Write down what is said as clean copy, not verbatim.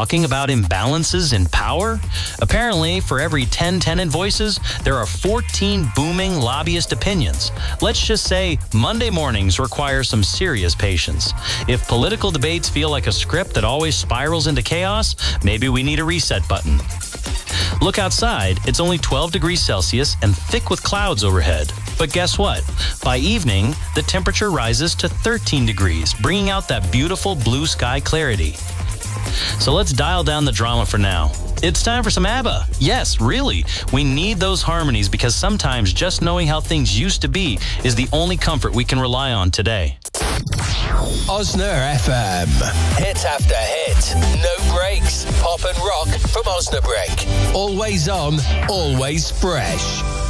talking about imbalances in power? Apparently, for every 10 tenant voices, there are 14 booming lobbyist opinions. Let's just say Monday mornings require some serious patience. If political debates feel like a script that always spirals into chaos, maybe we need a reset button. Look outside, it's only 12 degrees Celsius and thick with clouds overhead. But guess what? By evening, the temperature rises to 13 degrees, bringing out that beautiful blue sky clarity. So let's dial down the drama for now. It's time for some ABBA. Yes, really. We need those harmonies because sometimes just knowing how things used to be is the only comfort we can rely on today. Osna FM. Hit after hit. No breaks. Pop and rock from Osnabrück. Always on, always fresh.